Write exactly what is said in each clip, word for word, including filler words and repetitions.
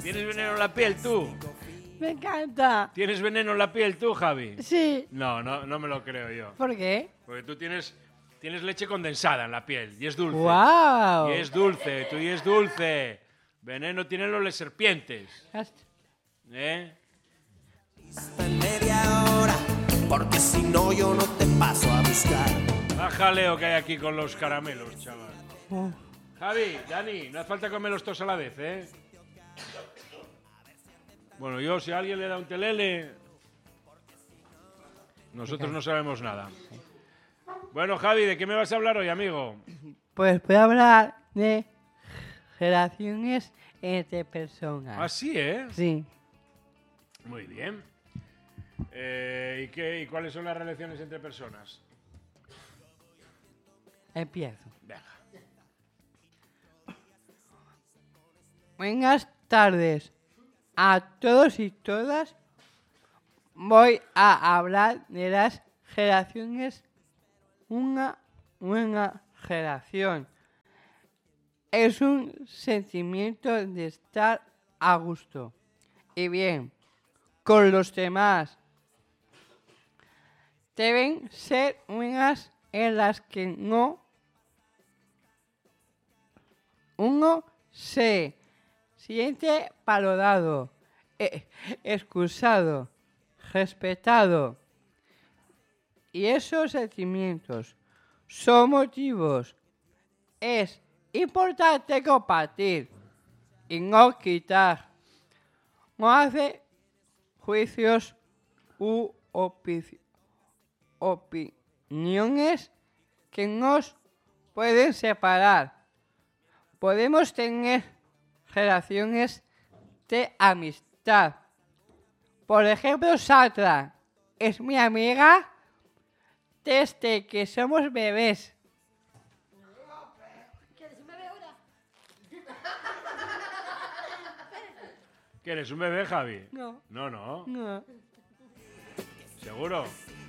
¿Tienes veneno en la piel tú? Me encanta. ¿Tienes veneno en la piel tú, Javi? Sí. No, no, no me lo creo yo. ¿Por qué? Porque tú tienes, tienes leche condensada en la piel y es dulce. ¡Guau! Y es dulce, tú y es dulce. Veneno tienen los de serpientes. ¿Eh? En media hora, porque si no yo no te paso a buscar. Más jaleo que hay aquí con los caramelos, chaval. Uh. Javi, Dani, no hace falta comerlos todos a la vez, ¿eh? Bueno, yo, si a alguien le da un telele, nosotros no sabemos nada. Bueno, Javi, ¿de qué me vas a hablar hoy, amigo? Pues voy a hablar de relaciones entre personas. Ah, sí, ¿eh? Sí. Muy bien. Eh, ¿y, qué, ¿Y cuáles son las relaciones entre personas? Empiezo. Venga. Buenas tardes a todos y todas. Voy a hablar de las relaciones. Una buena relación es un sentimiento de estar a gusto y bien con los demás. Deben ser unas en las que no uno se siente valorado, eh, excusado, respetado. Y esos sentimientos son motivos. Es importante compartir y no quitar. No hace juicios u opi- opiniones que nos pueden separar. Podemos tener relaciones de amistad. Por ejemplo, Satra es mi amiga desde que somos bebés. ¿Quieres un bebé ahora? ¿Que eres un bebé, Javi? No. No, no. No. ¿Seguro?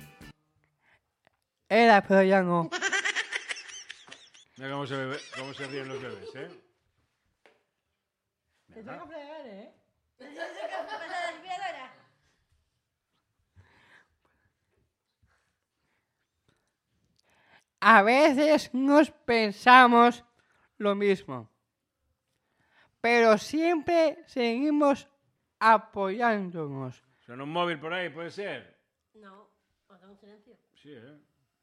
Era, pero ya no. Mira cómo se, bebe- cómo se ríen los bebés, ¿eh? Te tengo que fregar, ¿eh? ¿La limpiadora? A veces nos pensamos lo mismo, pero siempre seguimos apoyándonos. ¿Suena un móvil por ahí, puede ser? No, haga un silencio. Sí, ¿eh?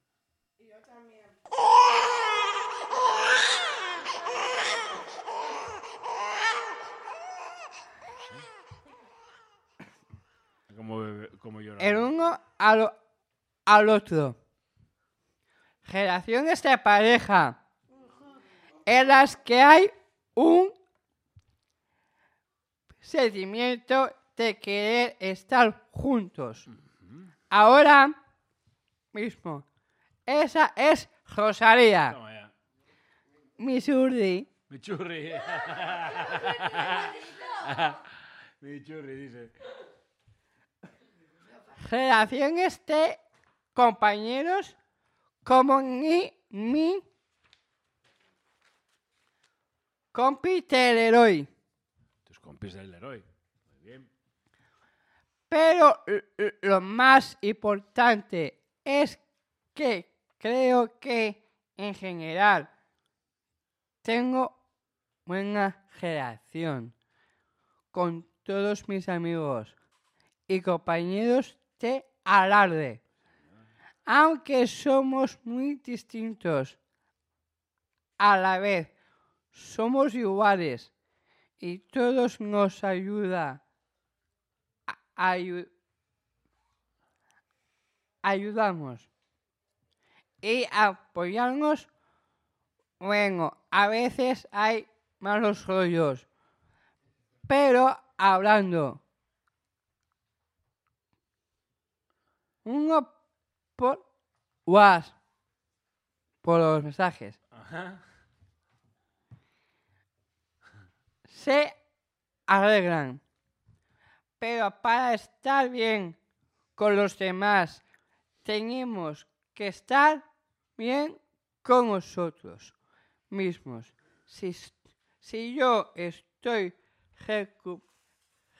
Como, bebe- como llora. El uno al, al otro. Relaciones de pareja en las que hay un sentimiento de querer estar juntos. Ahora mismo. Esa es Rosalía. Toma ya. Mi surdi. Mi churri. Mi churri, dice. Relaciones de compañeros como ni mi compi Teleroy. Tus compis del Leroy. Muy bien. Pero l- l- lo más importante es que creo que en general tengo buena relación con todos mis amigos y compañeros de alarde. Aunque somos muy distintos, a la vez somos iguales y todos nos ayuda a- ayu- ayudamos y apoyarnos. Bueno, a veces hay malos rollos, pero hablando uno por WhatsApp, por los mensajes, Ajá. se arreglan. Pero para estar bien con los demás, tenemos que estar bien con nosotros mismos. Si, si yo estoy recu-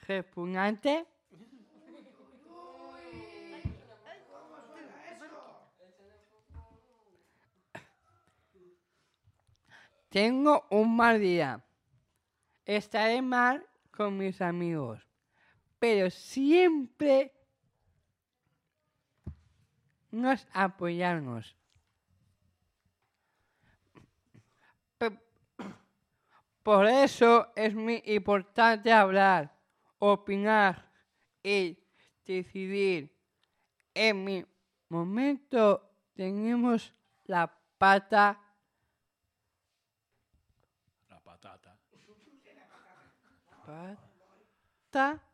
repugnante. Tengo un mal día. Estaré mal con mis amigos, pero siempre nos apoyamos. Pe- Por eso es muy importante hablar, opinar y decidir. En mi momento tenemos la pata. La patata. Pata